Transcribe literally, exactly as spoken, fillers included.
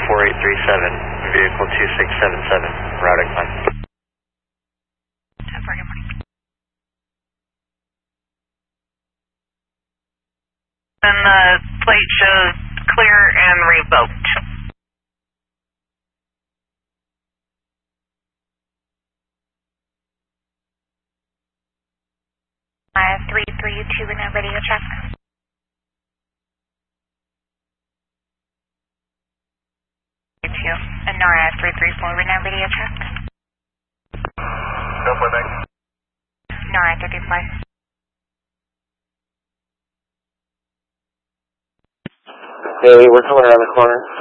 four eight three seven, vehicle two six seven seven, routing line. ten four, good morning. And the plate shows clear and revoked. I have three three two in that radio check. Two. And Nora three three four in that radio check. Go for it. Nora three three four. Hey, we're coming around the corner.